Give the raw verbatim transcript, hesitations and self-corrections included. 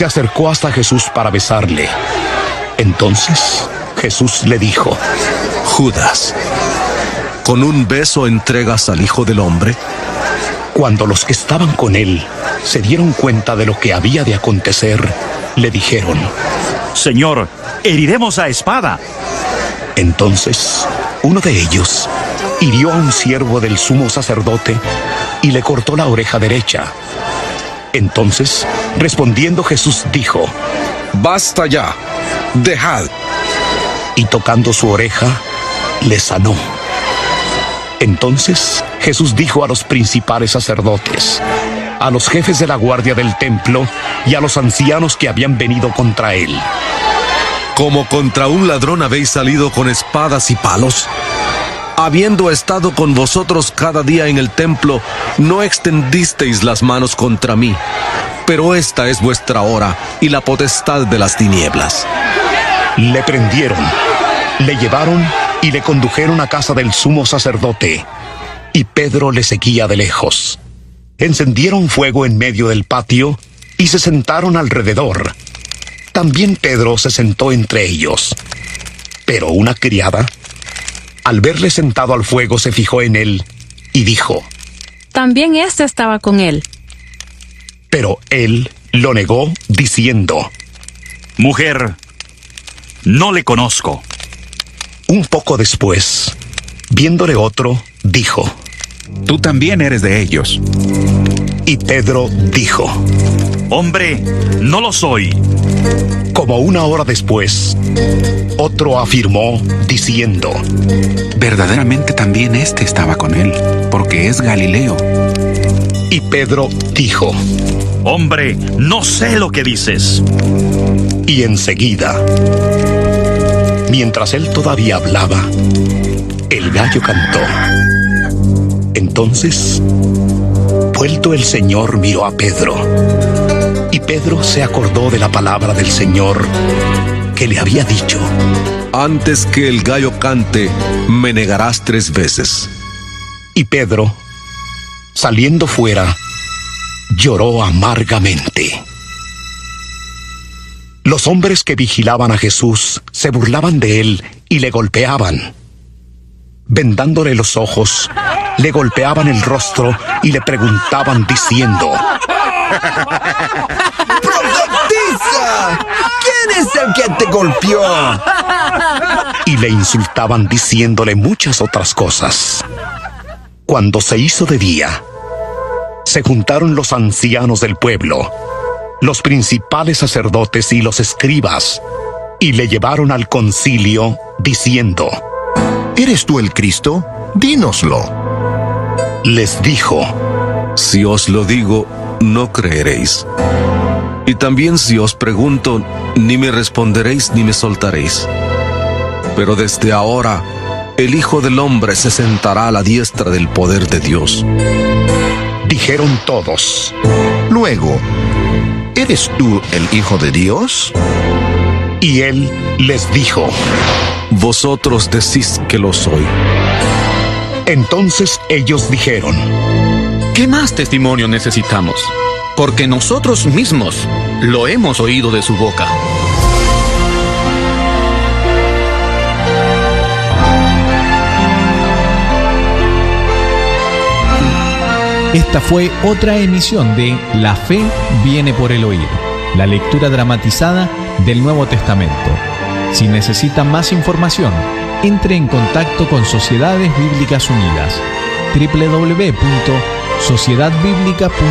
se acercó hasta Jesús para besarle. Entonces Jesús le dijo: Judas, ¿con un beso entregas al Hijo del Hombre? Cuando los que estaban con él se dieron cuenta de lo que había de acontecer, le dijeron: Señor, heriremos a espada. Entonces uno de ellos hirió a un siervo del sumo sacerdote y le cortó la oreja derecha. Entonces, respondiendo Jesús, dijo: Basta ya, dejad. Y tocando su oreja, le sanó. Entonces Jesús dijo a los principales sacerdotes, a los jefes de la guardia del templo y a los ancianos que habían venido contra él: ¿Como contra un ladrón habéis salido con espadas y palos? Habiendo estado con vosotros cada día en el templo, no extendisteis las manos contra mí. Pero esta es vuestra hora y la potestad de las tinieblas. Le prendieron, le llevaron y le condujeron a casa del sumo sacerdote. Y Pedro le seguía de lejos. Encendieron fuego en medio del patio y se sentaron alrededor. También Pedro se sentó entre ellos. Pero una criada, al verle sentado al fuego, se fijó en él y dijo: También éste estaba con él. Pero él lo negó, diciendo: Mujer, no le conozco. Un poco después, viéndole otro, dijo: Tú también eres de ellos. Y Pedro dijo: Hombre, no lo soy. Como una hora después, otro afirmó, diciendo: Verdaderamente también este estaba con él, porque es Galileo. Y Pedro dijo: Hombre, no sé lo que dices. Y enseguida, mientras él todavía hablaba, el gallo cantó. Entonces, vuelto el Señor, miró a Pedro. Y Pedro se acordó de la palabra del Señor que le había dicho: Antes que el gallo cante, me negarás tres veces. Y Pedro, saliendo fuera, lloró amargamente. Los hombres que vigilaban a Jesús se burlaban de él y le golpeaban. Vendándole los ojos, le golpeaban el rostro y le preguntaban diciendo: ¡Profetiza! ¿Quién es el que te golpeó? Y le insultaban diciéndole muchas otras cosas. Cuando se hizo de día, se juntaron los ancianos del pueblo, los principales sacerdotes y los escribas, y le llevaron al concilio, diciendo: ¿Eres tú el Cristo? Dínoslo. Les dijo: Si os lo digo, no creeréis. Y también si os pregunto, ni me responderéis ni me soltaréis. Pero desde ahora, el Hijo del Hombre se sentará a la diestra del poder de Dios. Dijeron todos: Luego, ¿eres tú el Hijo de Dios? Y él les dijo: Vosotros decís que lo soy. Entonces ellos dijeron: ¿Qué más testimonio necesitamos? Porque nosotros mismos lo hemos oído de su boca. Esta fue otra emisión de La Fe viene por el oír, la lectura dramatizada del Nuevo Testamento. Si necesita más información, entre en contacto con Sociedades Bíblicas Unidas, doble u doble u doble u punto sociedad bíblica punto org.